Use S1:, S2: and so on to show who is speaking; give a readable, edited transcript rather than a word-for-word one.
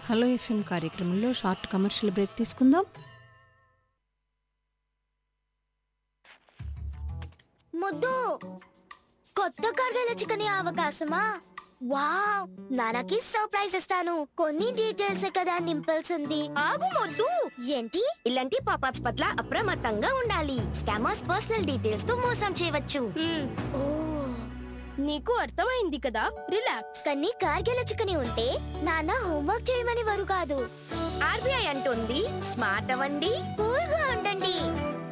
S1: Hello FM కార్యక్రమంలో short commercial break తీసుకుందాం.
S2: ముద్దు కొత్త కార్యాల చికెన్ అవకాశమా? వావ్, నాన్నకి సర్ప్రైజ్ ఇస్తాను. కొన్ని డీటెయిల్స్ కదా నింపాల్సింది.
S3: ఆగు మొద్దు.
S2: ఏంటి?
S3: ఇలాంటి పాపప్స్ పట్ల అప్రమత్తంగా ఉండాలి. స్కామర్స్ పర్సనల్ డీటెయిల్స్ తో మోసం చేయవచ్చు.
S2: ఓ,
S3: నీకు అర్థమైంది కదా, రిలాక్స్.
S2: కానీ కార్గిల చికెన్ ఉంటే నాన్న హోంవర్క్ చేయమని వారు కాదు.
S3: ఆర్బీఐ అంటుంది స్మార్ట్ అవ్వండి,
S2: కూల్గా